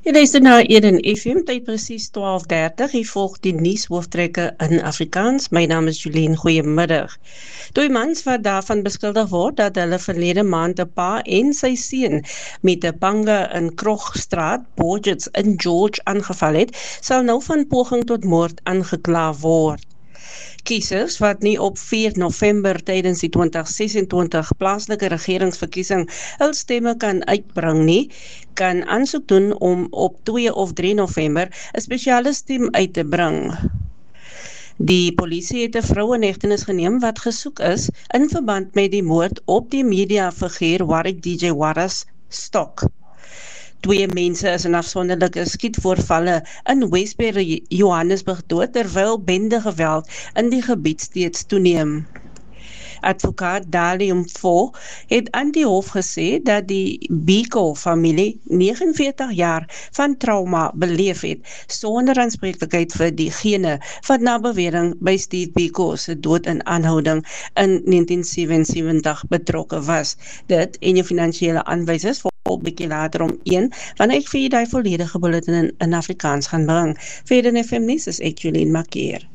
Jy luister na Eden FM, tyd presies 12:30. Hier volg die nuushooftrekke in Afrikaans. My naam is Julien, goeiemiddag. Twee mans wat daarvan beskuldig word dat hulle verlede maand 'n pa en sy seun met 'n panga in Krogstraat, Borgets in George aangeval het, sal nou van poging tot moord aangekla word. Kiesers wat nie op 4 November tydens die 2026 plaaslike regeringsverkiesing hul stemme kan uitbring nie, kan aansoek doen om op 2 of 3 November 'n spesiale stem uit te bring. Die polisie het 'n vrou in hegtenis geneem wat gesoek is in verband met die moord op die mediafiguur Warwick DJ Wallace Stock. Twee mense is in afsonderlike skietvoorvalle in Westbury, Johannesburg dood, terwyl bendegeweld in die gebied steeds toeneem. Advokaat Dali Mfo het aan die hof gesê dat die Biko-familie 49 jaar van trauma beleef het, sonder aanspreeklikheid vir diegene wat na bewering by Steve Biko se dood in aanhouding in 1977 betrokke was. Dit en jou finansiële aanwysers volg bietjie later om 1, wanneer ek vir die volledige bulletin in Afrikaans gaan bring. Vir die FM nuus is ek Julien Makeer.